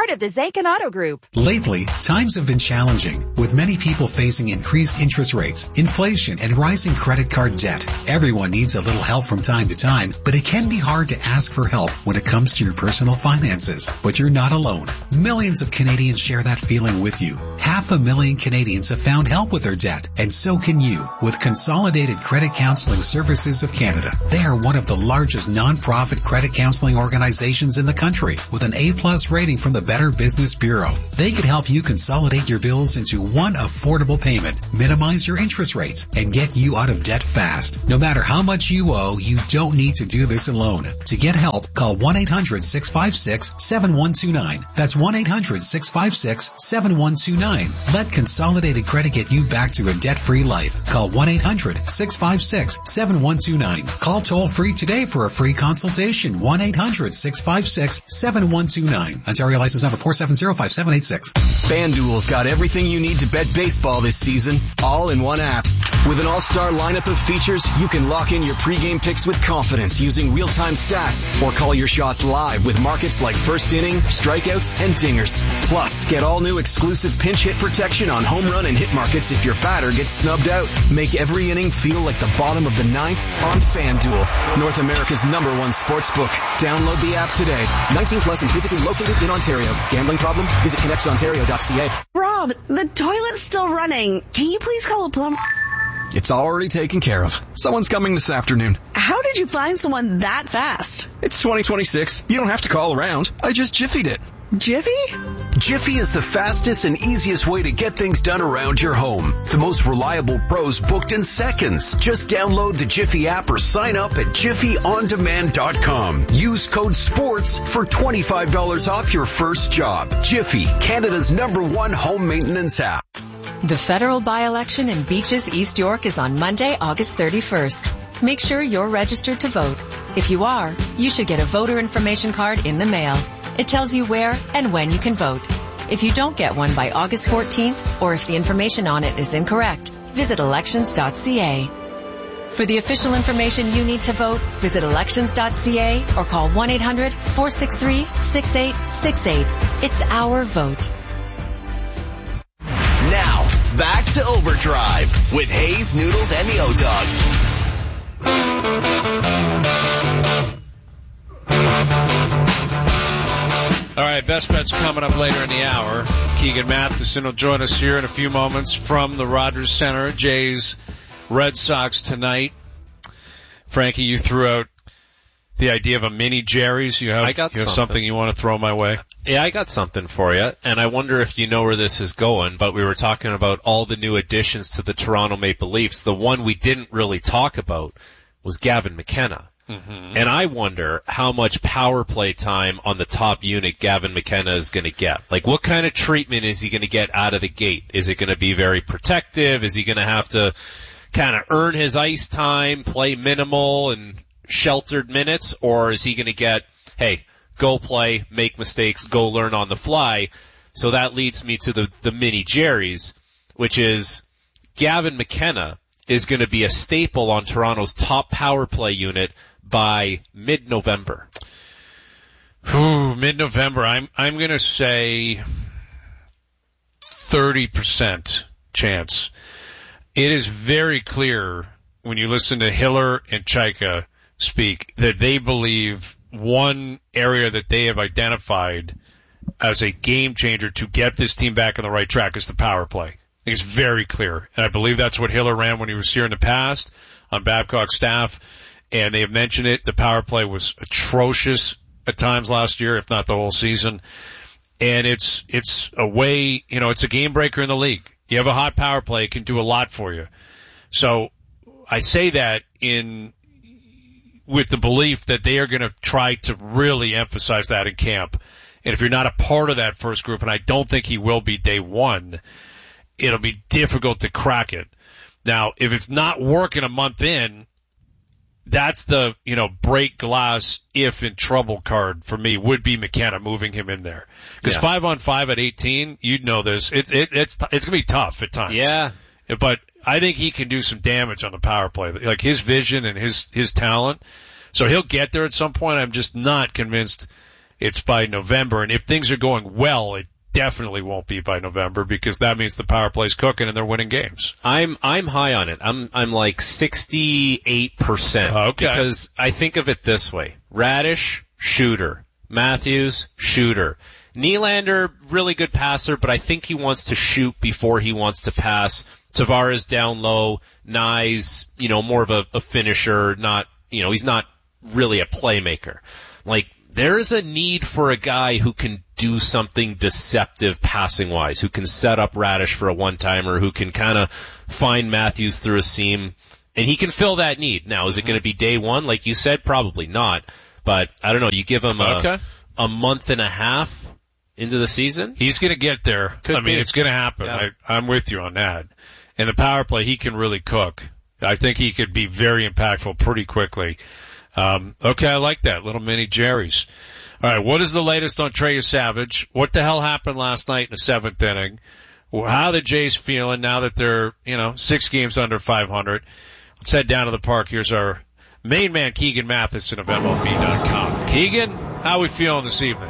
part of the Zakin Auto Group. Lately, times have been challenging, with many people facing increased interest rates, inflation, and rising credit card debt. Everyone needs a little help from time to time, but it can be hard to ask for help when it comes to your personal finances. But you're not alone. Millions of Canadians share that feeling with you. Half a million Canadians have found help with their debt, and so can you with Consolidated Credit Counseling Services of Canada. They are one of the largest non-profit credit counseling organizations in the country with an A-plus rating from the Better Business Bureau. They could help you consolidate your bills into one affordable payment, minimize your interest rates, and get you out of debt fast. No matter how much you owe, you don't need to do this alone. To get help, call one eight hundred six five six seven one two nine. That's one eight hundred six five six seven one two nine. Let Consolidated Credit get you back to a debt-free life. Call one eight hundred six five six seven one two nine. Call toll-free today for a free consultation. one eight hundred six five six seven one two nine. Ontario license number four seven zero five seven eight six. FanDuel's got everything you need to bet baseball this season, all in one app. With an all-star lineup of features, you can lock in your pregame picks with confidence using real-time stats or call your shots live with markets like first inning, strikeouts, and dingers. Plus, get all new exclusive pinch hit protection on home run and hit markets if your batter gets snubbed out. Make every inning feel like the bottom of the ninth on FanDuel, North America's number one sportsbook. Download the app today. nineteen plus and physically located in Ontario. Gambling problem? Visit connects ontario dot c a. Rob, the toilet's still running. Can you please call a plumber? It's already taken care of. Someone's coming this afternoon. How did you find someone that fast? It's twenty twenty-six. You don't have to call around. I just Jiffy'd it. Jiffy? Jiffy is the fastest and easiest way to get things done around your home. The most reliable pros booked in seconds. Just download the Jiffy app or sign up at jiffy on demand dot com. Use code SPORTS for twenty-five dollars off your first job. Jiffy, Canada's number one home maintenance app. The federal by-election in Beaches, East York is on Monday, August thirty-first. Make sure you're registered to vote. If you are, you should get a voter information card in the mail. It tells you where and when you can vote. If you don't get one by August fourteenth, or if the information on it is incorrect, visit elections dot c a. For the official information you need to vote, visit elections dot c a or call one eight hundred four six three six eight six eight. It's our vote. Now, back to Overdrive with Hayes, Noodles, and the O-Dog. All right, best bets coming up later in the hour. Keegan Matheson will join us here in a few moments from the Rogers Center. Jays Red Sox tonight. Frankie, you threw out the idea of a mini Jerry's. You have, I got you have something. something you want to throw my way? Yeah, I got something for you, and I wonder if you know where this is going, but we were talking about all the new additions to the Toronto Maple Leafs. The one we didn't really talk about was Gavin McKenna. Mm-hmm. And I wonder how much power play time on the top unit Gavin McKenna is going to get. Like, what kind of treatment is he going to get out of the gate? Is it going to be very protective? Is he going to have to kind of earn his ice time, play minimal and sheltered minutes? Or is he going to get, hey, go play, make mistakes, go learn on the fly? So that leads me to the, the mini Jerry's, which is Gavin McKenna is going to be a staple on Toronto's top power play unit by mid-November. Ooh, mid-November. I'm I'm going to say thirty percent chance. It is very clear when you listen to Hiller and Chaika speak that they believe one area that they have identified as a game changer to get this team back on the right track is the power play. I think it's very clear. And I believe that's what Hiller ran when he was here in the past on Babcock's staff. And they have mentioned it. The power play was atrocious at times last year, if not the whole season. And it's, it's a way, you know, it's a game breaker in the league. You have a hot power play, it can do a lot for you. So I say that in, with the belief that they are going to try to really emphasize that in camp. And if you're not a part of that first group, and I don't think he will be day one, it'll be difficult to crack it. Now, if it's not working a month in, that's the, you know, break glass if in trouble card for me would be McKenna moving him in there. Because yeah. five on five at eighteen, you'd know this. It's, it, it's, it's gonna be tough at times. Yeah. But I think he can do some damage on the power play. Like his vision and his, his talent. So he'll get there at some point. I'm just not convinced it's by November. And if things are going well, it definitely won't be by November because that means the power play's cooking and they're winning games. I'm I'm high on it. I'm I'm like sixty-eight percent. Okay. Because I think of it this way. Radish, shooter. Matthews, shooter. Nylander, really good passer, but I think he wants to shoot before he wants to pass. Tavares down low. Nyes, you know, more of a, a finisher, not, you know, he's not really a playmaker. Like, there is a need for a guy who can do something deceptive passing-wise, who can set up Radish for a one-timer, who can kind of find Matthews through a seam, and he can fill that need. Now, is it going to be day one? Like you said, probably not. But, I don't know, you give him a, okay. a month and a half into the season? He's going to get there. Could I mean, be. it's going to happen. Yeah. I, I'm with you on that. And the power play, he can really cook. I think he could be very impactful pretty quickly. Um, okay, I like that. Little mini Jerry's. All right, what is the latest on Trey Savage? What the hell happened last night in the seventh inning? How are the Jays feeling now that they're, you know, six games under five hundred? Let's head down to the park. Here's our main man, Keegan Matheson of M L B dot com. Keegan, how are we feeling this evening?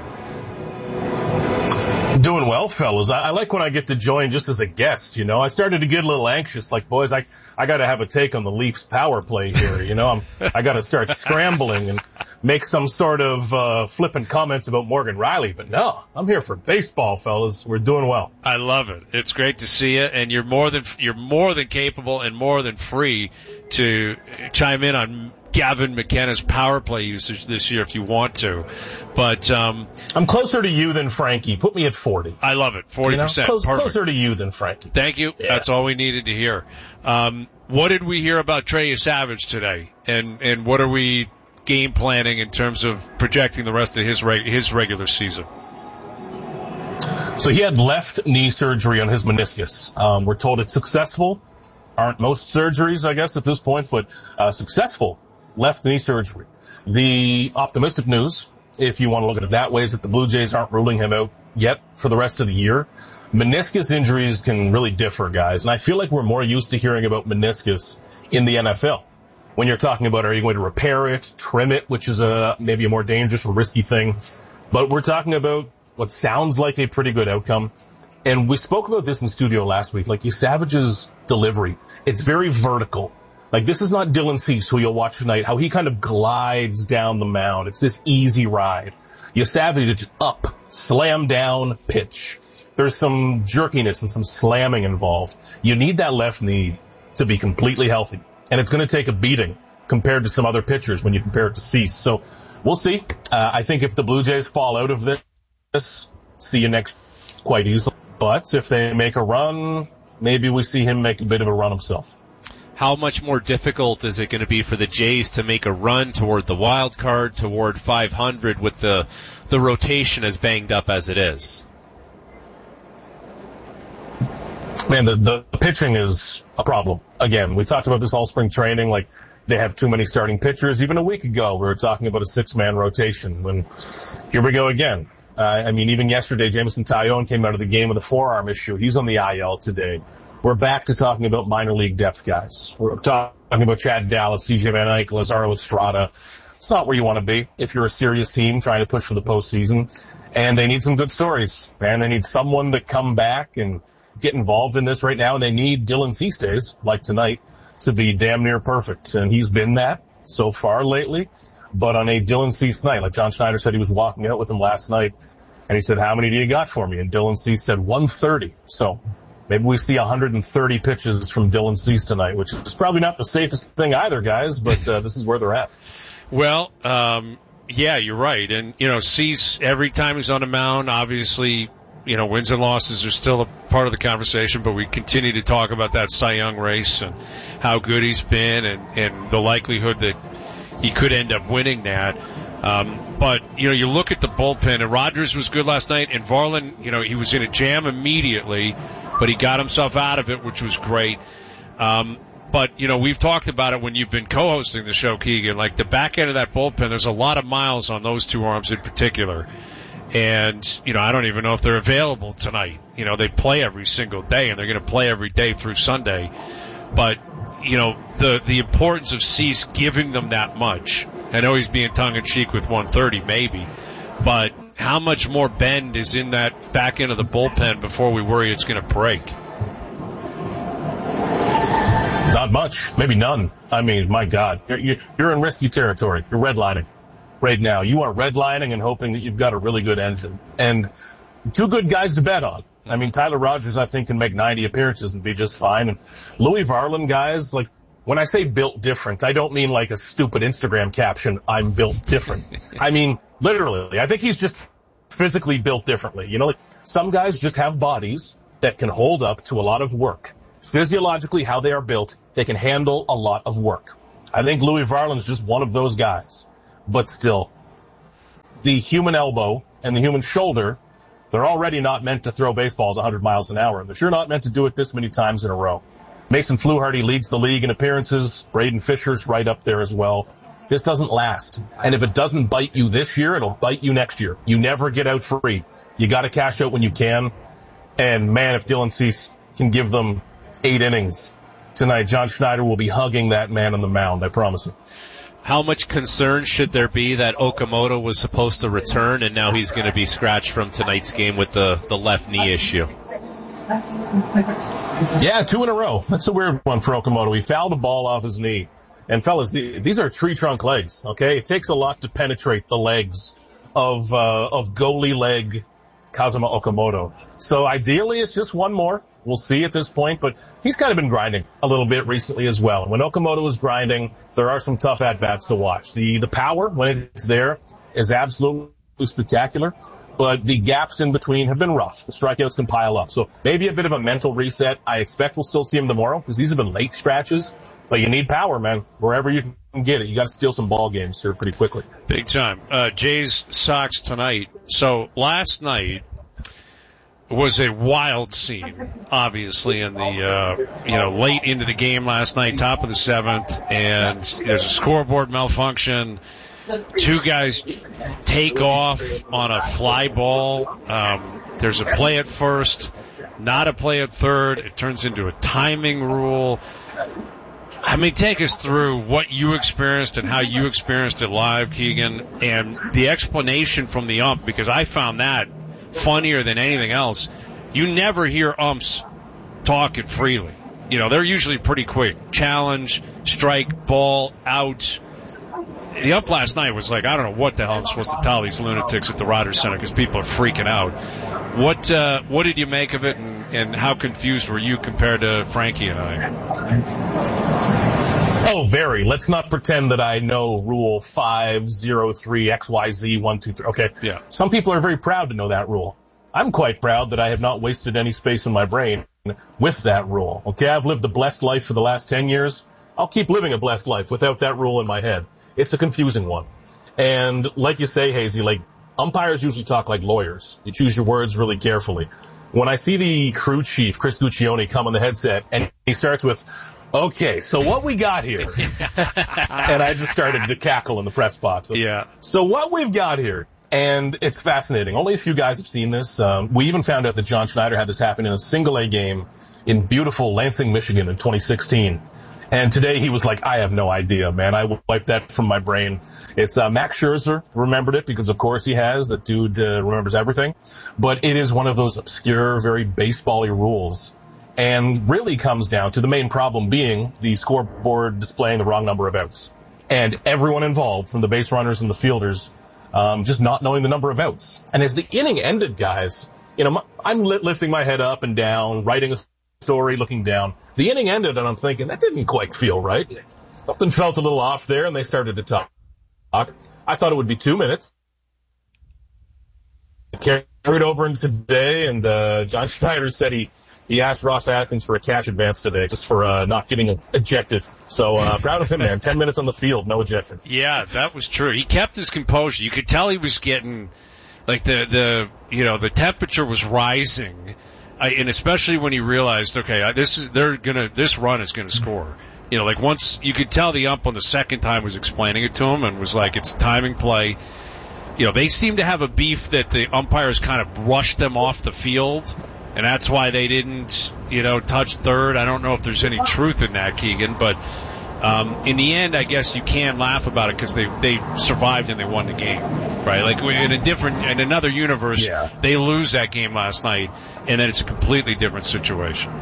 Doing well, fellas. I, I like when I get to join just as a guest, you know. I started to get a little anxious, like, boys, I, I gotta have a take on the Leafs power play here, you know. I'm, I gotta start scrambling and make some sort of, uh, flippant comments about Morgan Riley. But no, I'm here for baseball, fellas. We're doing well. I love it. It's great to see you, and you're more than, you're more than capable and more than free to chime in on Gavin McKenna's power play usage this year if you want to. But um I'm closer to you than Frankie. Put me at forty. I love it. forty percent. You know? Close, Perfect. closer to you than Frankie. Thank you. Yeah. That's all we needed to hear. Um what did we hear about Trey Savage today? And and what are we game planning in terms of projecting the rest of his reg- his regular season? So he had left knee surgery on his meniscus. Um we're told it's successful. Aren't most surgeries, I guess, at this point, but uh successful. Left knee surgery. The optimistic news, if you want to look at it that way, is that the Blue Jays aren't ruling him out yet for the rest of the year. Meniscus injuries can really differ, guys, and I feel like we're more used to hearing about meniscus in the N F L. When you're talking about are you going to repair it, trim it, which is a maybe a more dangerous or risky thing, but we're talking about what sounds like a pretty good outcome. And we spoke about this in studio last week, like Savage's delivery. It's very vertical. Like, this is not Dylan Cease, who you'll watch tonight, how he kind of glides down the mound. It's this easy ride. Savage, it's up, slam down, pitch. There's some jerkiness and some slamming involved. You need that left knee to be completely healthy. And it's going to take a beating compared to some other pitchers when you compare it to Cease. So, we'll see. Uh, I think if the Blue Jays fall out of this, see you next quite easily. But if they make a run, maybe we see him make a bit of a run himself. How much more difficult is it going to be for the Jays to make a run toward the wild card, toward five hundred with the the rotation as banged up as it is? Man, the, the pitching is a problem. Again, we talked about this all spring training, like they have too many starting pitchers. Even a week ago, we were talking about a six-man rotation. When here we go again. Uh, I mean, even yesterday, Jameson Taillon came out of the game with a forearm issue. He's on the I L today. We're back to talking about minor league depth guys. We're talking about Chad Dallas, C J Van Eyck, Lazaro Estrada. It's not where you want to be if you're a serious team trying to push for the postseason. And they need some good stories, man. They need someone to come back and get involved in this right now. And they need Dylan Cease days, like tonight, to be damn near perfect. And he's been that so far lately. But on a Dylan Cease night, like John Schneider said, he was walking out with him last night. And he said, how many do you got for me? And Dylan Cease said one thirty. So maybe we see one hundred thirty pitches from Dylan Cease tonight, which is probably not the safest thing either, guys, but uh, this is where they're at. Well, um, yeah, you're right. And, you know, Cease, every time he's on the mound, obviously, you know, wins and losses are still a part of the conversation, but we continue to talk about that Cy Young race and how good he's been and, and the likelihood that he could end up winning that. Um, but, you know, you look at the bullpen, and Rogers was good last night, and Varland, you know, he was in a jam immediately, but he got himself out of it, which was great. Um, but, you know, we've talked about it when you've been co-hosting the show, Keegan, like the back end of that bullpen, there's a lot of miles on those two arms in particular. And, you know, I don't even know if they're available tonight. You know, they play every single day, and they're going to play every day through Sunday. But, you know, the the importance of Cease giving them that much. I know he's being tongue-in-cheek with one thirty, maybe. But how much more bend is in that back end of the bullpen before we worry it's going to break? Not much, maybe none. I mean, my God, you're, you're in risky territory. You're redlining right now. You are redlining and hoping that you've got a really good engine and two good guys to bet on. I mean, Tyler Rogers, I think, can make ninety appearances and be just fine. And Louis Varland, guys, like, when I say built different, I don't mean like a stupid Instagram caption, I'm built different. I mean, literally, I think he's just physically built differently. You know, like, some guys just have bodies that can hold up to a lot of work. Physiologically, how they are built, they can handle a lot of work. I think Louis Varland is just one of those guys. But still, the human elbow and the human shoulder, they're already not meant to throw baseballs one hundred miles an hour. They're sure not meant to do it this many times in a row. Mason Fluharty leads the league in appearances. Braden Fisher's right up there as well. This doesn't last. And if it doesn't bite you this year, it'll bite you next year. You never get out free. You got to cash out when you can. And, man, if Dylan Cease can give them eight innings tonight, John Schneider will be hugging that man on the mound, I promise you. How much concern should there be that Okamoto was supposed to return and now he's going to be scratched from tonight's game with the, the left knee issue? Yeah, two in a row. That's a weird one for Okamoto. He fouled a ball off his knee. And, fellas, the, these are tree trunk legs, okay? It takes a lot to penetrate the legs of uh, of goalie leg Kazuma Okamoto. So, ideally, it's just one more. We'll see at this point, but he's kind of been grinding a little bit recently as well. When Okamoto is grinding, there are some tough at-bats to watch. The the power, when it's there, is absolutely spectacular, but the gaps in between have been rough. The strikeouts can pile up. So maybe a bit of a mental reset. I expect we'll still see him tomorrow because these have been late stretches, but you need power, man. Wherever you can get it, you got to steal some ball games here pretty quickly. Big time. Uh, Jays Sox tonight. So last night was a wild scene, obviously, in the, uh, you know, late into the game last night, top of the seventh, and there's a scoreboard malfunction. Two guys take off on a fly ball. Um, there's a play at first, not a play at third. It turns into a timing rule. I mean, take us through what you experienced and how you experienced it live, Keegan, and the explanation from the ump, because I found that funnier than anything else. You never hear umps talking freely. You know, they're usually pretty quick. Challenge, strike, ball, out. The ump last night was like, I don't know what the hell I'm supposed to tell these lunatics at the Rogers Center because people are freaking out. What uh, what did you make of it, and, and how confused were you compared to Frankie and I? Oh, very. Let's not pretend that I know Rule five oh three X Y Z one two three. Okay. Yeah. Some people are very proud to know that rule. I'm quite proud that I have not wasted any space in my brain with that rule. Okay. I've lived a blessed life for the last ten years. I'll keep living a blessed life without that rule in my head. It's a confusing one. And like you say, Hazy, like, umpires usually talk like lawyers. You choose your words really carefully. When I see the crew chief, Chris Guccione, come on the headset and he starts with, okay, so what we got here? And I just started to cackle in the press box. Yeah. So what we've got here, and it's fascinating. Only a few guys have seen this. Um, we even found out that John Schneider had this happen in a single A game in beautiful Lansing, Michigan in twenty sixteen. And today he was like, I have no idea, man. I wiped that from my brain. It's uh, Max Scherzer remembered it because, of course, he has. That dude uh, remembers everything. But it is one of those obscure, very baseball-y rules. And really comes down to the main problem being the scoreboard displaying the wrong number of outs. And everyone involved, from the base runners and the fielders, um, just not knowing the number of outs. And as the inning ended, guys, you know, I'm lifting my head up and down, writing a story, looking down. The inning ended, and I'm thinking, that didn't quite feel right. Something felt a little off there, and they started to talk. I thought it would be two minutes. Carried over into today, and uh, John Schneider said he, he asked Ross Atkins for a cash advance today just for uh, not getting ejected. So uh, proud of him, man. Ten minutes on the field, no ejection. Yeah, that was true. He kept his composure. You could tell he was getting, like, the, the you know, the temperature was rising. I, and especially when he realized, okay, this is they're gonna this run is gonna score. You know, like once you could tell the ump on the second time was explaining it to him and was like, it's a timing play. You know, they seem to have a beef that the umpires kind of brushed them off the field, and that's why they didn't, you know, touch third. I don't know if there's any truth in that, Keegan, but Um, in the end, I guess you can laugh about it because they, they survived and they won the game, right? Like in a different, in another universe, yeah. they lose that game last night and then it's a completely different situation.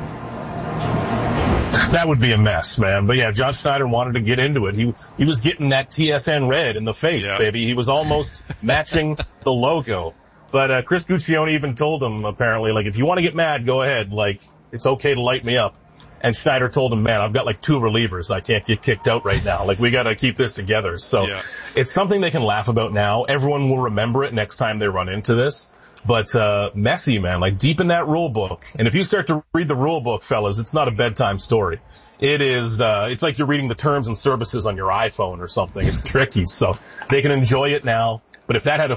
That would be a mess, man. But yeah, John Schneider wanted to get into it. He he was getting that T S N red in the face, yeah. baby. He was almost matching the logo. But uh, Chris Guccione even told him, apparently, like, if you want to get mad, go ahead. Like, it's okay to light me up. And Schneider told him, man, I've got like two relievers. I can't get kicked out right now. Like, we got to keep this together. So yeah. it's something they can laugh about now. Everyone will remember it next time they run into this. But, uh, messy, man, like deep in that rule book. And if you start to read the rule book, fellas, it's not a bedtime story. It is, uh, it's like you're reading the terms and services on your iPhone or something. It's tricky. So they can enjoy it now. But if that had a